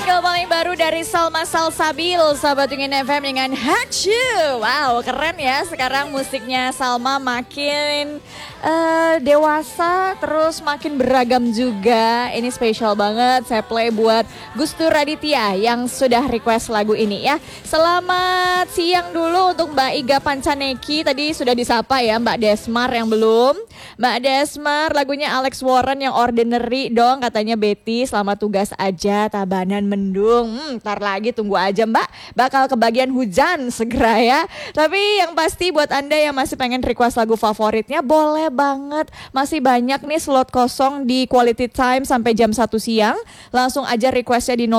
Single paling baru dari Salma Salsabil, sahabat Ungin FM dengan Hachu. Wow, keren ya. Sekarang musiknya Salma makin dewasa, terus makin beragam juga. Ini spesial banget. Saya play buat Gustur Raditya yang sudah request lagu ini ya. Selamat siang dulu untuk Mbak Iga Pancaneki. Tadi sudah disapa ya Mbak Desmar yang belum. Mbak Desmar, lagunya Alex Warren yang Ordinary dong katanya Betty. Selamat tugas aja, Tabanan mendung. Ntar lagi tunggu aja Mbak, bakal kebagian hujan segera ya. Tapi yang pasti buat Anda yang masih pengen request lagu favoritnya, boleh banget. Masih banyak nih slot kosong di Quality Time sampai jam 1 siang. Langsung aja requestnya di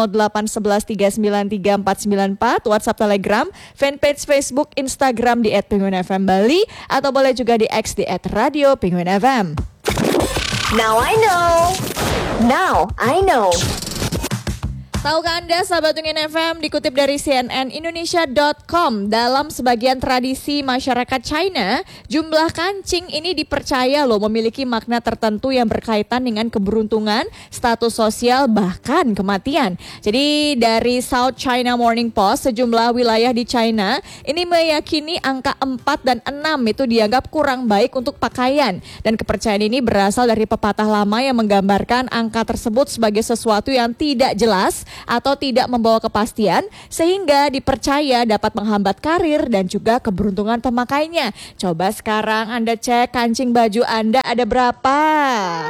0811393494, WhatsApp, Telegram, fanpage Facebook, Instagram di @penguinfmbali, atau boleh juga di X di @radio Penguin FM. Now I know. Now I know. Tahukah Anda sahabat Ungin FM, dikutip dari cnnindonesia.com, dalam sebagian tradisi masyarakat China, jumlah kancing ini dipercaya loh memiliki makna tertentu yang berkaitan dengan keberuntungan, status sosial, bahkan kematian. Jadi dari South China Morning Post, sejumlah wilayah di China ini meyakini angka 4 dan 6 itu dianggap kurang baik untuk pakaian. Dan kepercayaan ini berasal dari pepatah lama yang menggambarkan angka tersebut sebagai sesuatu yang tidak jelas atau tidak membawa kepastian, sehingga dipercaya dapat menghambat karir dan juga keberuntungan pemakainya. Coba sekarang Anda cek kancing baju Anda ada berapa?